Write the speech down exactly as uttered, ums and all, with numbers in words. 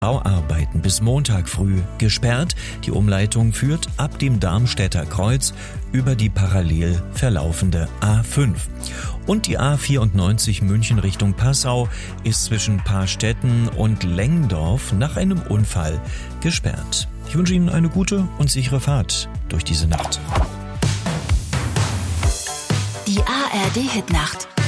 Bauarbeiten bis Montag früh gesperrt. Die Umleitung führt ab dem Darmstädter Kreuz über die parallel verlaufende A fünf. Und die A vierundneunzig München Richtung Passau ist zwischen Paarstetten und Lengdorf nach einem Unfall gesperrt. Ich wünsche Ihnen eine gute und sichere Fahrt durch diese Nacht. Die A R D Hitnacht.